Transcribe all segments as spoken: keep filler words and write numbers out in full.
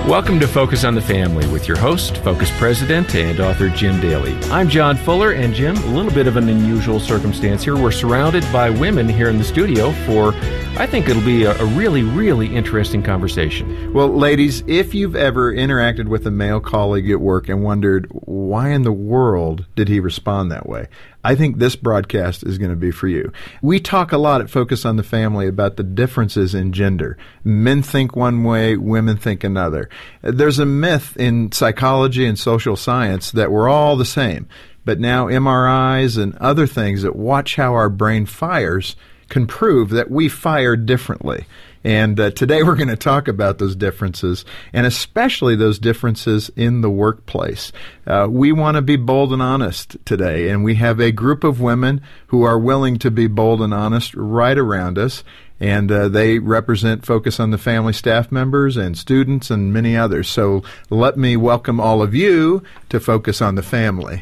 Welcome to Focus on the Family with your host, Focus President and author Jim Daly. I'm John Fuller, and Jim, a little bit of an unusual circumstance here. We're surrounded by women here in the studio for, I think it'll be a, a really, really interesting conversation. Well, ladies, if you've ever interacted with a male colleague at work and wondered, why in the world did he respond that way? I think this broadcast is going to be for you. We talk a lot at Focus on the Family about the differences in gender. Men think one way, women think another. There's a myth in psychology and social science that we're all the same. But now M R Is and other things that watch how our brain fires can prove that we fire differently. And uh, today we're going to talk about those differences, and especially those differences in the workplace. Uh, we want to be bold and honest today, and we have a group of women who are willing to be bold and honest right around us, and uh, they represent Focus on the Family staff members and students and many others. So let me welcome all of you to Focus on the Family.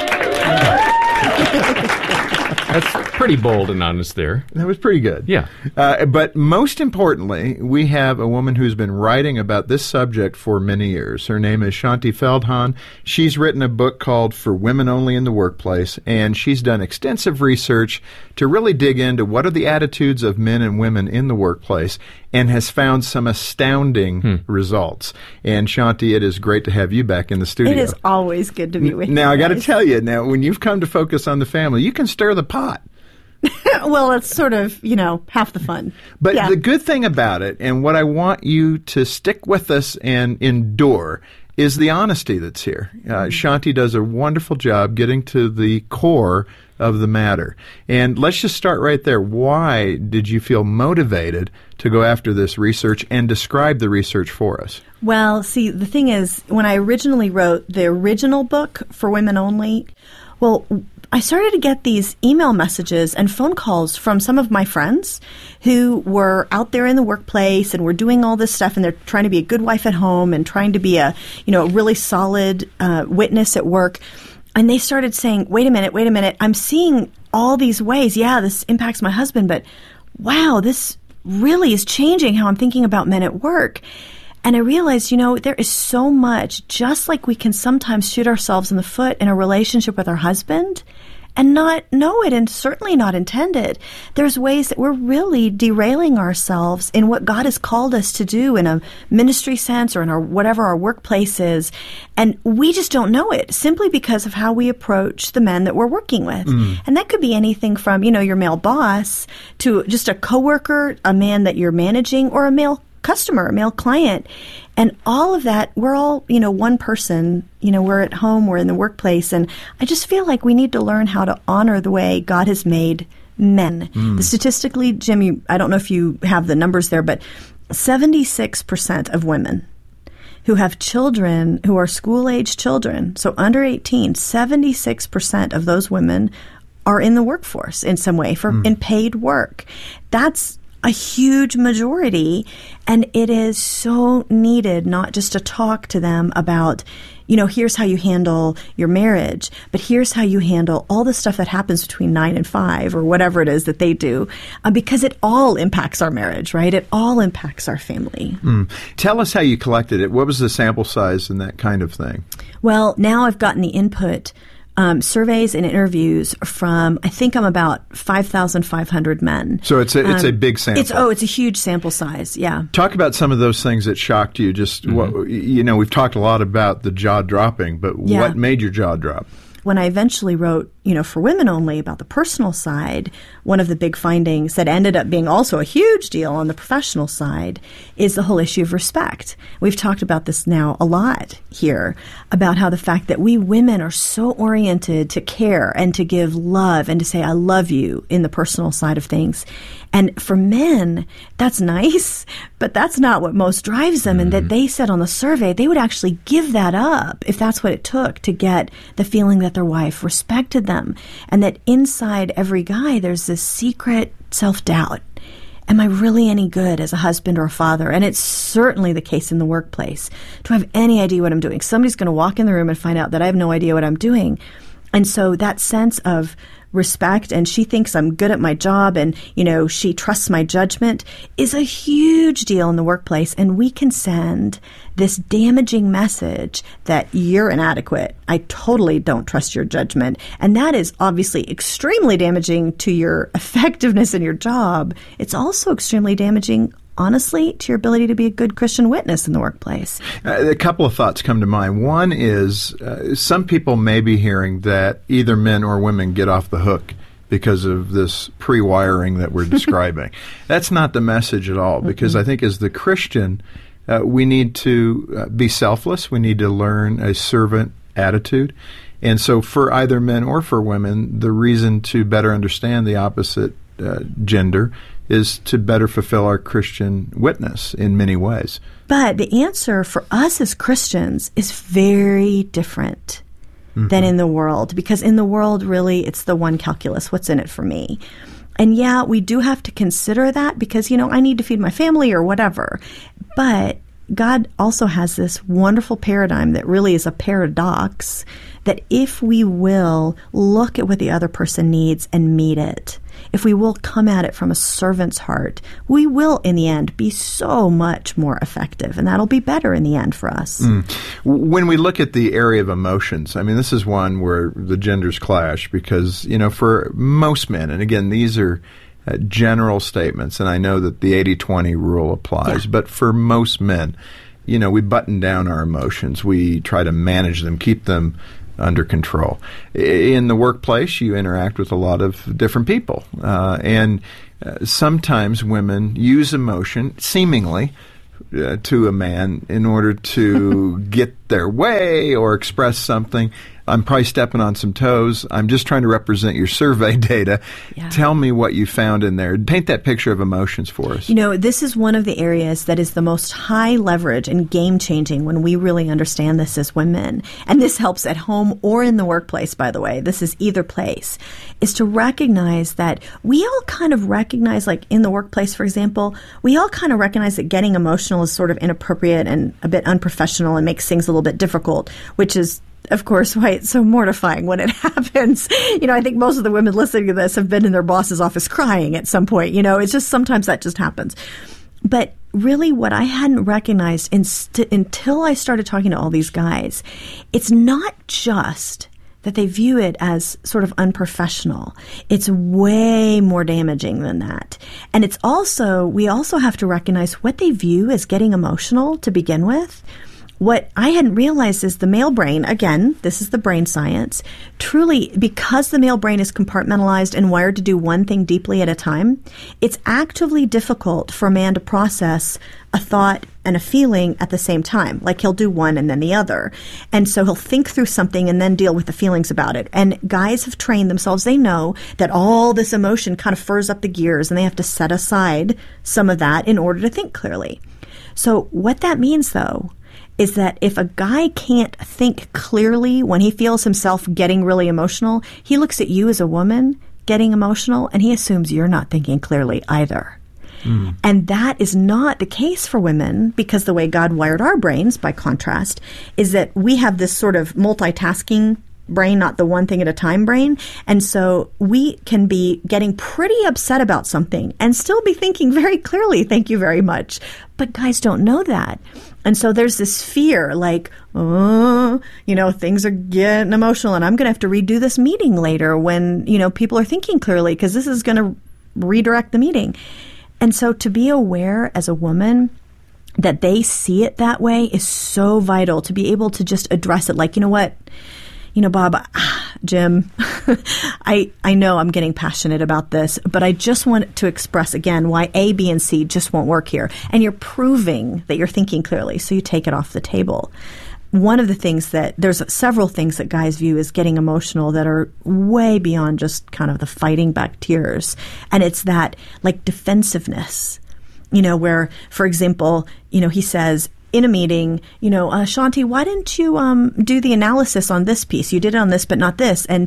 That's pretty bold and honest there. That was pretty good. Yeah. Uh, but most importantly, we have a woman who's been writing about this subject for many years. Her name is Shaunti Feldhahn. She's written a book called For Women Only in the Workplace, and she's done extensive research to really dig into what are the attitudes of men and women in the workplace, and has found some astounding hmm. results. And Shaunti, it is great to have you back in the studio. It is always good to be with you. Now, I got to guys. tell you, now, when you've come to Focus on the Family, you can stir the pot. Well, it's sort of, you know, half the fun. But yeah. the good thing about it, and what I want you to stick with us and endure, is the honesty that's here. Uh, Shaunti does a wonderful job getting to the core of the matter. And let's just start right there. Why did you feel motivated to go after this research and describe the research for us? Well, see, the thing is, when I originally wrote the original book For Women Only, well, I started to get these email messages and phone calls from some of my friends who were out there in the workplace and were doing all this stuff, and they're trying to be a good wife at home and trying to be a, you know, a really solid uh, witness at work. And they started saying, wait a minute, wait a minute, I'm seeing all these ways. Yeah, this impacts my husband, but wow, this really is changing how I'm thinking about men at work. And I realized, you know, there is so much, just like we can sometimes shoot ourselves in the foot in a relationship with our husband and not know it, and certainly not intend it. There's ways that we're really derailing ourselves in what God has called us to do in a ministry sense or in our whatever our workplace is. And we just don't know it simply because of how we approach the men that we're working with. Mm. And that could be anything from, you know, your male boss to just a coworker, a man that you're managing, or a male customer, a male client. And all of that, we're all, you know, one person, you know, we're at home, we're in the workplace. And I just feel like we need to learn how to honor the way God has made men. Mm. The statistically, Jim, you, I don't know if you have the numbers there, but seventy-six percent of women who have children, who are school-age children, so under eighteen, seventy-six percent of those women are in the workforce in some way, for mm. in paid work. That's a huge majority, and it is so needed not just to talk to them about, you know, here's how you handle your marriage, but here's how you handle all the stuff that happens between nine and five or whatever it is that they do, uh, because it all impacts our marriage, right? It all impacts our family. Mm. Tell us how you collected it. What was the sample size and that kind of thing? Well, now I've gotten the input Um, surveys and interviews from, I think I'm about five thousand five hundred men. So it's a, it's um, a big sample. It's, oh, it's a huge sample size, yeah. Talk about some of those things that shocked you. Just, mm-hmm. what, you know, we've talked a lot about the jaw dropping, but yeah. what made your jaw drop? When I eventually wrote, you know, For Women Only about the personal side, one of the big findings that ended up being also a huge deal on the professional side is the whole issue of respect. We've talked about this now a lot here, about how the fact that we women are so oriented to care and to give love and to say, I love you in the personal side of things. And for men, that's nice, but that's not what most drives them. Mm-hmm. And that they said on the survey, they would actually give that up if that's what it took to get the feeling that their wife respected them. And that inside every guy, there's this secret self-doubt. Am I really any good as a husband or a father? And it's certainly the case in the workplace. Do I have any idea what I'm doing? Somebody's going to walk in the room and find out that I have no idea what I'm doing. And so that sense of respect and she thinks I'm good at my job and, you know, she trusts my judgment is a huge deal in the workplace. And we can send this damaging message that you're inadequate. I totally don't trust your judgment. And that is obviously extremely damaging to your effectiveness in your job. It's also extremely damaging, honestly, to your ability to be a good Christian witness in the workplace. Uh, a couple of thoughts come to mind. One is uh, some people may be hearing that either men or women get off the hook because of this pre-wiring that we're describing. That's not the message at all, because mm-hmm. I think as the Christian, uh, we need to uh, be selfless. We need to learn a servant attitude. And so for either men or for women, the reason to better understand the opposite uh, gender is to better fulfill our Christian witness in many ways. But the answer for us as Christians is very different mm-hmm. than in the world, because in the world, really, it's the one calculus, what's in it for me? And yeah, we do have to consider that because, you know, I need to feed my family or whatever. But God also has this wonderful paradigm that really is a paradox, that if we will look at what the other person needs and meet it, if we will come at it from a servant's heart, we will, in the end, be so much more effective, and that'll be better in the end for us. Mm. When we look at the area of emotions, I mean, this is one where the genders clash because, you know, for most men, and again, these are uh, general statements, and I know that the eighty twenty rule applies, yeah. but for most men, you know, we button down our emotions. We try to manage them, keep them under control. In the workplace, you interact with a lot of different people. Uh, and uh, sometimes women use emotion, seemingly, uh, to a man in order to get their way or express something. I'm probably stepping on some toes. I'm just trying to represent your survey data. Yeah. Tell me what you found in there. Paint that picture of emotions for us. You know, this is one of the areas that is the most high leverage and game-changing when we really understand this as women. And this helps at home or in the workplace, by the way. This is either place. Is to recognize that we all kind of recognize, like in the workplace, for example, we all kind of recognize that getting emotional is sort of inappropriate and a bit unprofessional and makes things a little bit difficult, which is of course, why it's so mortifying when it happens. You know, I think most of the women listening to this have been in their boss's office crying at some point. You know, it's just sometimes that just happens. But really what I hadn't recognized inst- until I started talking to all these guys, it's not just that they view it as sort of unprofessional. It's way more damaging than that. And it's also, we also have to recognize what they view as getting emotional to begin with. What I hadn't realized is the male brain, again, this is the brain science, truly, because the male brain is compartmentalized and wired to do one thing deeply at a time, it's actively difficult for a man to process a thought and a feeling at the same time. Like he'll do one and then the other. And so he'll think through something and then deal with the feelings about it. And guys have trained themselves. They know that all this emotion kind of furs up the gears and they have to set aside some of that in order to think clearly. So what that means, though, is that if a guy can't think clearly when he feels himself getting really emotional, he looks at you as a woman getting emotional and he assumes you're not thinking clearly either. Mm. And that is not the case for women, because the way God wired our brains, by contrast, is that we have this sort of multitasking brain, not the one thing at a time brain. And so we can be getting pretty upset about something and still be thinking very clearly, thank you very much. But guys don't know that. And so there's this fear like, oh, you know, things are getting emotional and I'm going to have to redo this meeting later when, you know, people are thinking clearly because this is going to redirect the meeting. And so to be aware as a woman that they see it that way is so vital, to be able to just address it like, you know what? You know, Bob, ah, Jim, I I know I'm getting passionate about this, but I just want to express again why A, B, and C just won't work here. And you're proving that you're thinking clearly, so you take it off the table. One of the things that, there's several things that guys view as getting emotional that are way beyond just kind of the fighting back tears. And it's that, like, defensiveness, you know, where, for example, you know, he says, in a meeting, you know, uh, Shanti, why didn't you um, do the analysis on this piece? You did it on this, but not this. And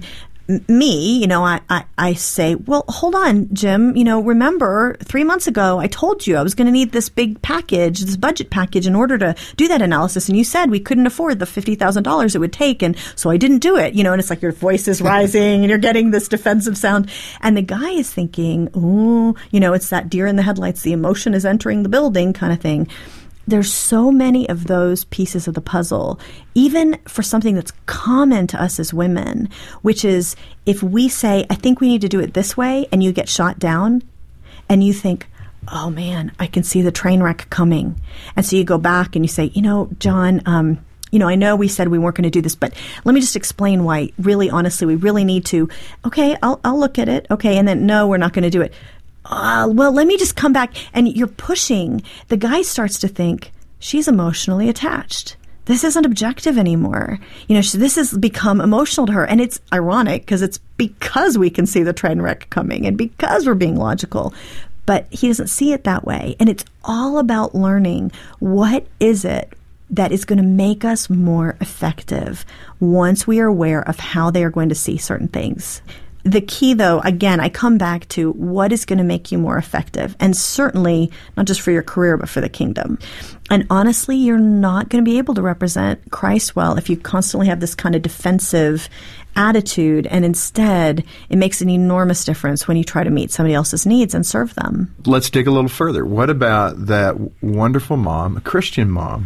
me, you know, I, I, I say, well, hold on, Jim, you know, remember three months ago, I told you I was going to need this big package, this budget package in order to do that analysis. And you said we couldn't afford the fifty thousand dollars it would take. And so I didn't do it, you know, and it's like your voice is rising and you're getting this defensive sound. And the guy is thinking, oh, you know, it's that deer in the headlights. The emotion is entering the building kind of thing. There's so many of those pieces of the puzzle, even for something that's common to us as women, which is if we say, I think we need to do it this way, and you get shot down, and you think, oh man, I can see the train wreck coming. And so you go back and you say, you know, John, um, you know, I know we said we weren't going to do this, but let me just explain why, really, honestly, we really need to. Okay, I'll, I'll look at it. Okay, and then, no, we're not going to do it. Uh, well, let me just come back. And you're pushing. The guy starts to think, she's emotionally attached. This isn't objective anymore. You know, this has become emotional to her. And it's ironic because it's because we can see the train wreck coming and because we're being logical. But he doesn't see it that way. And it's all about learning what is it that is going to make us more effective once we are aware of how they are going to see certain things. The key, though, again, I come back to what is going to make you more effective, and certainly not just for your career, but for the kingdom. And honestly, you're not going to be able to represent Christ well if you constantly have this kind of defensive attitude, and instead it makes an enormous difference when you try to meet somebody else's needs and serve them. Let's dig a little further. What about that wonderful mom, a Christian mom,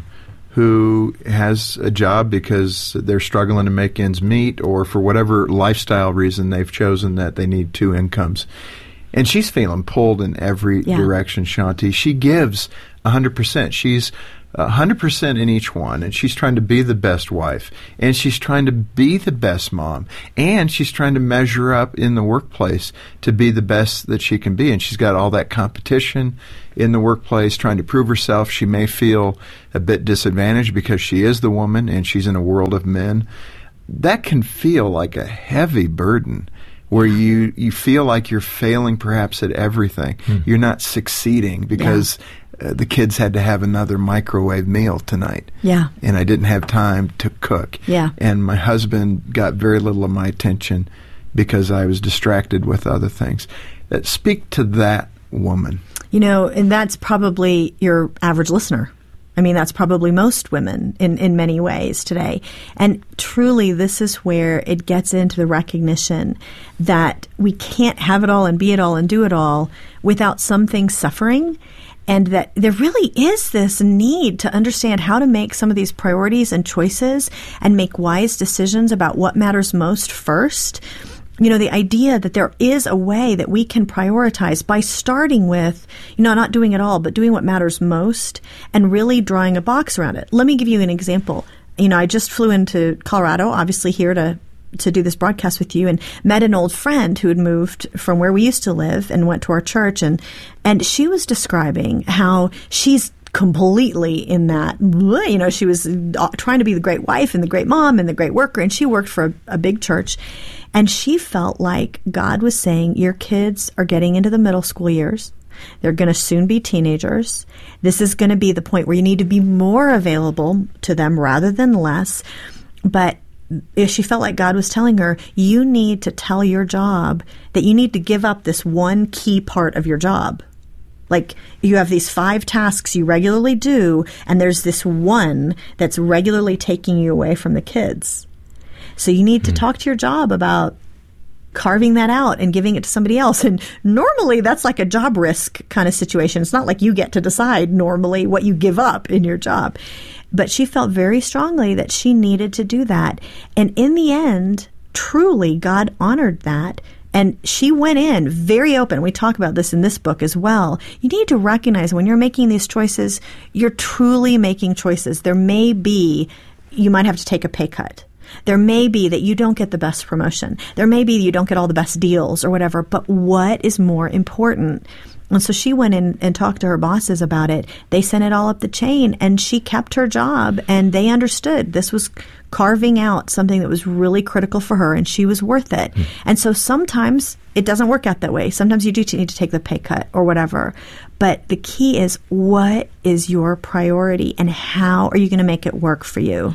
who has a job because they're struggling to make ends meet or for whatever lifestyle reason they've chosen that they need two incomes. And she's feeling pulled in every yeah. direction, Shanti. She gives one hundred percent. She's one hundred percent in each one, and she's trying to be the best wife, and she's trying to be the best mom, and she's trying to measure up in the workplace to be the best that she can be. And she's got all that competition in the workplace, trying to prove herself. She may feel a bit disadvantaged because she is the woman and she's in a world of men. That can feel like a heavy burden where you, you feel like you're failing perhaps at everything. Hmm. You're not succeeding because yeah. uh, the kids had to have another microwave meal tonight. Yeah. And I didn't have time to cook. Yeah. And my husband got very little of my attention because I was distracted with other things. Uh, speak to that woman. You know, and that's probably your average listener. I mean, that's probably most women in, in many ways today. And truly, this is where it gets into the recognition that we can't have it all and be it all and do it all without something suffering, and that there really is this need to understand how to make some of these priorities and choices and make wise decisions about what matters most first. You know, the idea that there is a way that we can prioritize by starting with, you know, not doing it all, but doing what matters most and really drawing a box around it. Let me give you an example. You know, I just flew into Colorado, obviously here to to do this broadcast with you, and met an old friend who had moved from where we used to live and went to our church. And, and she was describing how she's completely in that, you know, she was trying to be the great wife and the great mom and the great worker, and she worked for a, a big church. And she felt like God was saying, your kids are getting into the middle school years. They're going to soon be teenagers. This is going to be the point where you need to be more available to them rather than less. But she felt like God was telling her, you need to tell your job that you need to give up this one key part of your job. Like, you have these five tasks you regularly do, and there's this one that's regularly taking you away from the kids. So you need to mm. talk to your job about carving that out and giving it to somebody else. And normally that's like a job risk kind of situation. It's not like you get to decide normally what you give up in your job. But she felt very strongly that she needed to do that. And in the end, truly, God honored that. And she went in very open. We talk about this in this book as well. You need to recognize when you're making these choices, you're truly making choices. There may be, you might have to take a pay cut. There may be that you don't get the best promotion. There may be you don't get all the best deals or whatever. But what is more important? And so she went in and talked to her bosses about it. They sent it all up the chain, and she kept her job, and they understood this was carving out something that was really critical for her, and she was worth it. Mm. And so sometimes it doesn't work out that way. Sometimes you do need to take the pay cut or whatever. But the key is, what is your priority, and how are you going to make it work for you?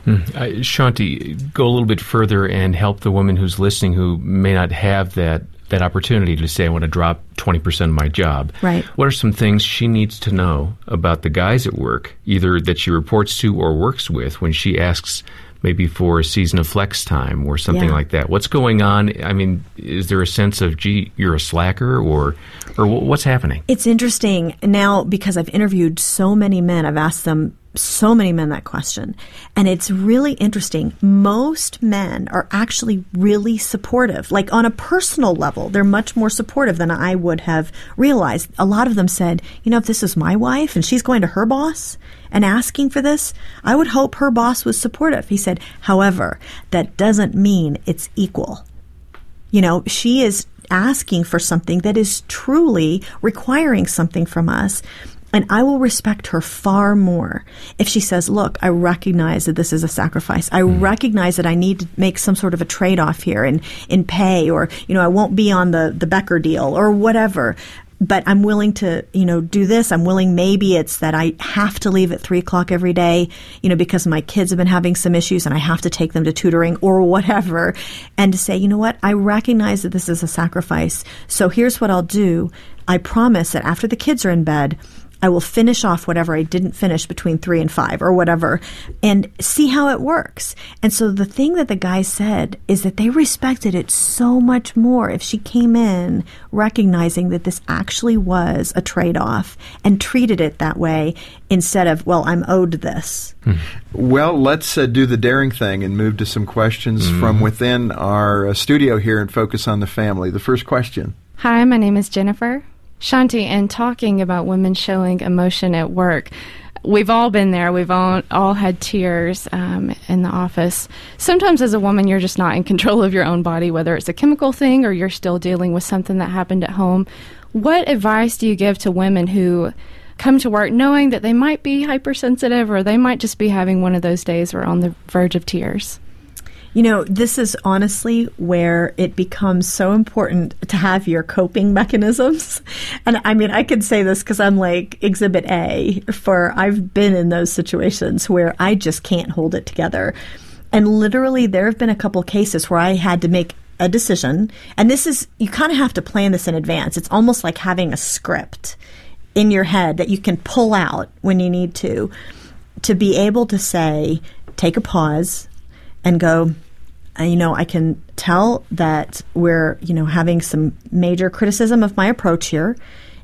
Mm. Uh, Shanti, go a little bit further and help the woman who's listening who may not have that that opportunity to say, I want to drop twenty percent of my job. Right. What are some things she needs to know about the guys at work, either that she reports to or works with, when she asks maybe for a season of flex time or something Yeah. like that? What's going on? I mean, is there a sense of, gee, you're a slacker, or or what's happening? It's interesting now because I've interviewed so many men. I've asked them, so many men, that question. And it's really interesting. Most men are actually really supportive. Like on a personal level, they're much more supportive than I would have realized. A lot of them said, you know, if this is my wife and she's going to her boss and asking for this, I would hope her boss was supportive. He said, however, that doesn't mean it's equal. You know, she is asking for something that is truly requiring something from us. And I will respect her far more if she says, look, I recognize that this is a sacrifice. I mm. recognize that I need to make some sort of a trade-off here in, in pay, or, you know, I won't be on the, the Becker deal or whatever. But I'm willing to, you know, do this. I'm willing, maybe it's that I have to leave at three o'clock every day, you know, because my kids have been having some issues and I have to take them to tutoring or whatever. And to say, you know what, I recognize that this is a sacrifice. So here's what I'll do. I promise that after the kids are in bed, I will finish off whatever I didn't finish between three and five or whatever, and see how it works. And so the thing that the guy said is that they respected it so much more if she came in recognizing that this actually was a trade-off and treated it that way instead of, well, I'm owed this. Hmm. Well, let's uh, do the daring thing and move to some questions mm. from within our uh, studio here and focus on the family. The first question. Hi, my name is Jennifer. Shanti, in talking about women showing emotion at work, we've all been there. We've all, all had tears um, in the office. Sometimes as a woman, you're just not in control of your own body, whether it's a chemical thing or you're still dealing with something that happened at home. What advice do you give to women who come to work knowing that they might be hypersensitive, or they might just be having one of those days where on the verge of tears? You know, this is honestly where it becomes so important to have your coping mechanisms. And I mean, I could say this because I'm like exhibit A for I've been in those situations where I just can't hold it together. And literally there have been a couple cases where I had to make a decision. And this is, you kind of have to plan this in advance. It's almost like having a script in your head that you can pull out when you need to, to be able to say, take a pause and go, you know, I can tell that we're, you know, having some major criticism of my approach here,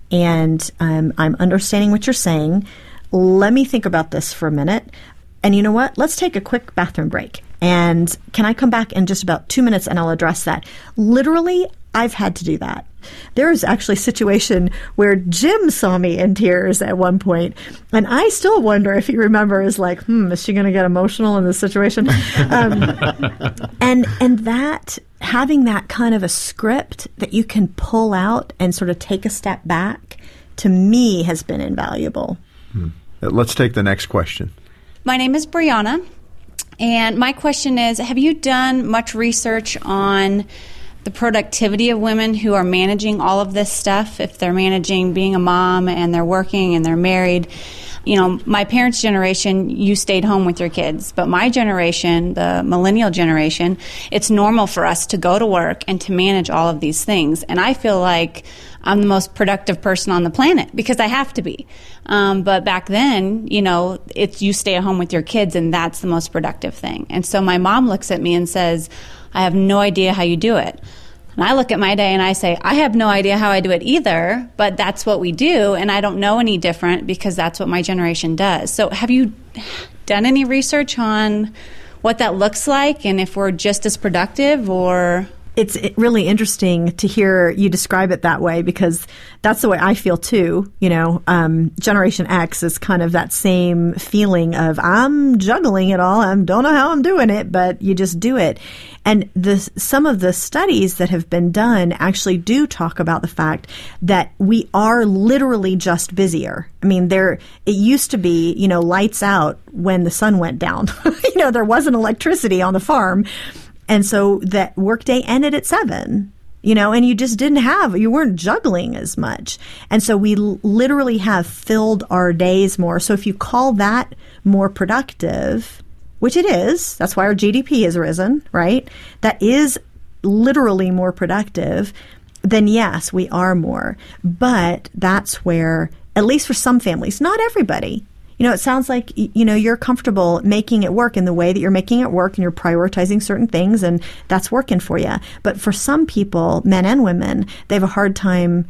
and um, I'm understanding what you're saying. Let me think about this for a minute. And you know what? Let's take a quick bathroom break. And can I come back in just about two minutes and I'll address that? Literally, I've had to do that. There was actually a situation where Jim saw me in tears at one point, and I still wonder if he remembers, like, hmm, is she going to get emotional in this situation? um, and and that, having that kind of a script that you can pull out and sort of take a step back, to me, has been invaluable. Hmm. Let's take the next question. My name is Brianna, and my question is, have you done much research on the productivity of women who are managing all of this stuff? If they're managing being a mom and they're working and they're married. You know, my parents' generation, you stayed home with your kids. But my generation, the millennial generation, it's normal for us to go to work and to manage all of these things. And I feel like I'm the most productive person on the planet because I have to be. Um, but back then, you know, it's you stay at home with your kids and that's the most productive thing. And so my mom looks at me and says, I have no idea how you do it. And I look at my day and I say, I have no idea how I do it either, but that's what we do, and I don't know any different because that's what my generation does. So have you done any research on what that looks like and if we're just as productive or... It's really interesting to hear you describe it that way because that's the way I feel too. You know, um, Generation X is kind of that same feeling of I'm juggling it all. I don't know how I'm doing it, but you just do it. And the, some of the studies that have been done actually do talk about the fact that we are literally just busier. I mean, there it used to be, you know, lights out when the sun went down. You know, there wasn't electricity on the farm. And so that workday ended at seven, you know, and you just didn't have, you weren't juggling as much. And so we l- literally have filled our days more. So if you call that more productive, which it is, that's why our G D P has risen, right? That is literally more productive, then yes, we are more. But that's where, at least for some families, not everybody, you know, it sounds like, you know, you're comfortable making it work in the way that you're making it work and you're prioritizing certain things and that's working for you. But for some people, men and women, they have a hard time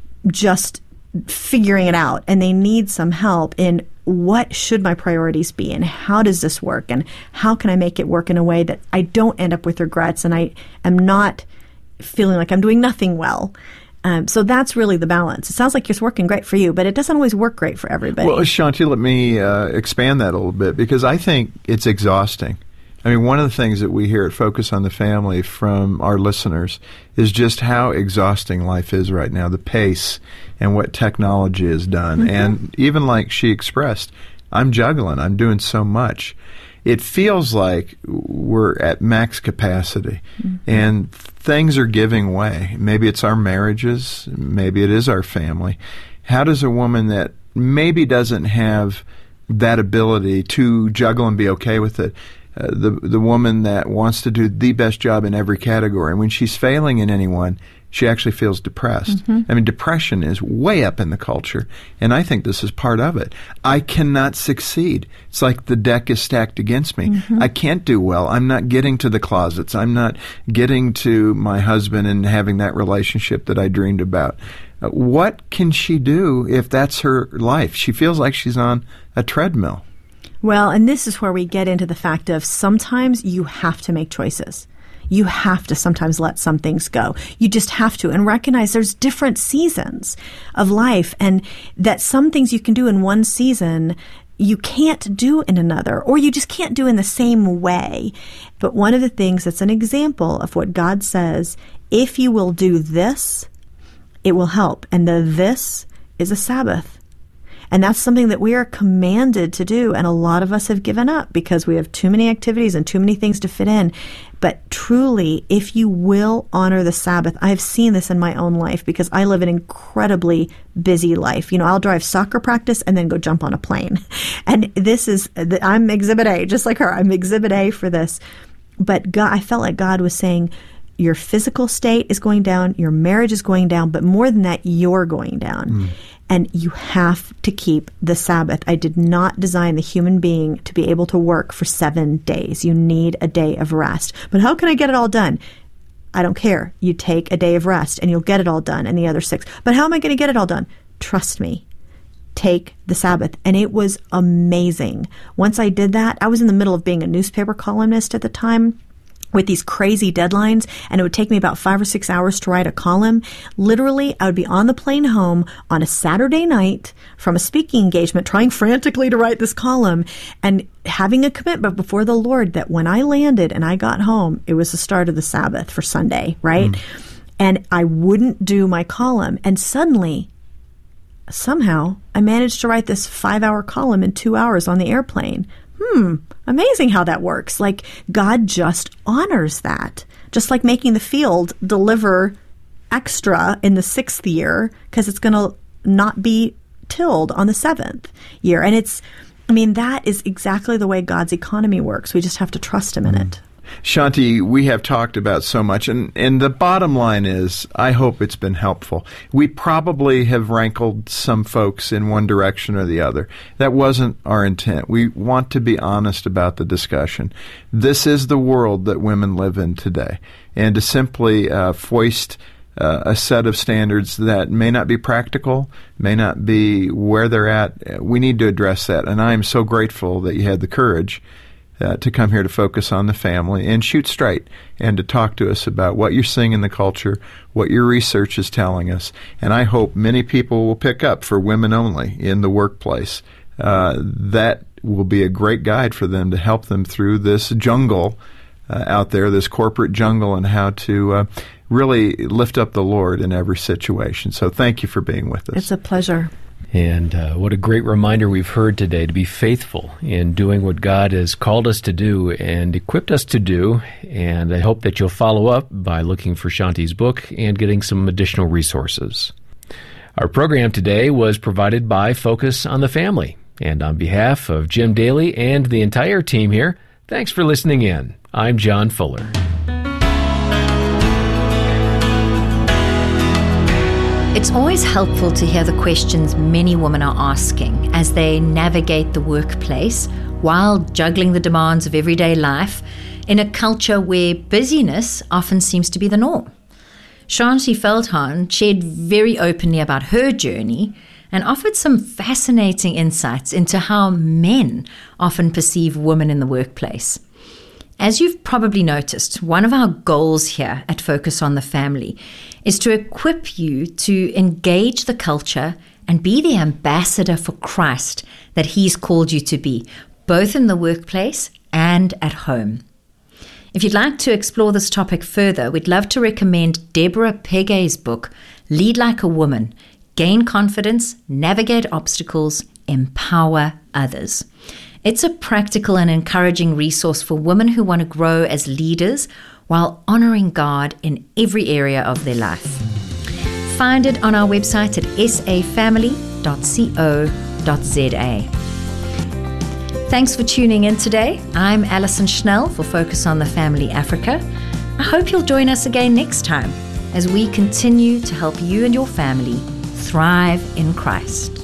just figuring it out and they need some help in what should my priorities be and how does this work and how can I make it work in a way that I don't end up with regrets and I am not feeling like I'm doing nothing well. Um, so that's really the balance. It sounds like it's working great for you, but it doesn't always work great for everybody. Well, Shanti, let me uh, expand that a little bit because I think it's exhausting. I mean, one of the things that we hear at Focus on the Family from our listeners is just how exhausting life is right now, the pace and what technology has done. Mm-hmm. And even like she expressed, I'm juggling, I'm doing so much. It feels like we're at max capacity mm-hmm. and things are giving way. Maybe it's our marriages, maybe it is our family. How does a woman that maybe doesn't have that ability to juggle and be okay with it, uh, the the woman that wants to do the best job in every category, and when she's failing in any one, she actually feels depressed. Mm-hmm. I mean, depression is way up in the culture, and I think this is part of it. I cannot succeed. It's like the deck is stacked against me. Mm-hmm. I can't do well. I'm not getting to the closets. I'm not getting to my husband and having that relationship that I dreamed about. Uh, what can she do if that's her life? She feels like she's on a treadmill. Well, and this is where we get into the fact of sometimes you have to make choices. You have to sometimes let some things go. You just have to and recognize there's different seasons of life and that some things you can do in one season you can't do in another, or you just can't do in the same way. But one of the things that's an example of what God says, if you will do this, it will help. And the this is a Sabbath. And that's something that we are commanded to do. And a lot of us have given up because we have too many activities and too many things to fit in. But truly, if you will honor the Sabbath, I've seen this in my own life because I live an incredibly busy life. You know, I'll drive soccer practice and then go jump on a plane. And this is, I'm exhibit A, just like her. I'm exhibit A for this. But God, I felt like God was saying, your physical state is going down, your marriage is going down, but more than that, you're going down. Mm. And you have to keep the Sabbath. I did not design the human being to be able to work for seven days. You need a day of rest. But how can I get it all done? I don't care. You take a day of rest and you'll get it all done in the other six. But how am I going to get it all done? Trust me. Take the Sabbath. And it was amazing. Once I did that, I was in the middle of being a newspaper columnist at the time, with these crazy deadlines, and it would take me about five or six hours to write a column. Literally, I would be on the plane home on a Saturday night from a speaking engagement, trying frantically to write this column, and having a commitment before the Lord that when I landed and I got home, it was the start of the Sabbath for Sunday, right? Mm. And I wouldn't do my column. And suddenly, somehow, I managed to write this five-hour column in two hours on the airplane. Hmm, amazing how that works. Like, God just honors that. Just like making the field deliver extra in the sixth year because it's going to not be tilled on the seventh year. And it's, I mean, that is exactly the way God's economy works. We just have to trust Him in it. Shanti, we have talked about so much, and, and the bottom line is, I hope it's been helpful. We probably have rankled some folks in one direction or the other. That wasn't our intent. We want to be honest about the discussion. This is the world that women live in today, and to simply uh, foist uh, a set of standards that may not be practical, may not be where they're at, we need to address that, and I am so grateful that you had the courage Uh, to come here to Focus on the Family and shoot straight and to talk to us about what you're seeing in the culture, what your research is telling us. And I hope many people will pick up for women only in the workplace. Uh, that will be a great guide for them to help them through this jungle uh, out there, this corporate jungle, and how to uh, really lift up the Lord in every situation. So thank you for being with us. It's a pleasure. And uh, what a great reminder we've heard today to be faithful in doing what God has called us to do and equipped us to do. And I hope that you'll follow up by looking for Shanti's book and getting some additional resources. Our program today was provided by Focus on the Family. And on behalf of Jim Daly and the entire team here, Thanks for listening in. I'm John Fuller. It's always helpful to hear the questions many women are asking as they navigate the workplace while juggling the demands of everyday life in a culture where busyness often seems to be the norm. Shanti Feldhahn shared very openly about her journey and offered some fascinating insights into how men often perceive women in the workplace. As you've probably noticed, one of our goals here at Focus on the Family is to equip you to engage the culture and be the ambassador for Christ that He's called you to be, both in the workplace and at home. If you'd like to explore this topic further, we'd love to recommend Deborah Pegay's book, Lead Like a Woman, Gain Confidence, Navigate Obstacles, Empower Others. It's a practical and encouraging resource for women who want to grow as leaders while honoring God in every area of their life. Find it on our website at s a family dot co dot z a. Thanks for tuning in today. I'm Alison Schnell for Focus on the Family Africa. I hope you'll join us again next time as we continue to help you and your family thrive in Christ.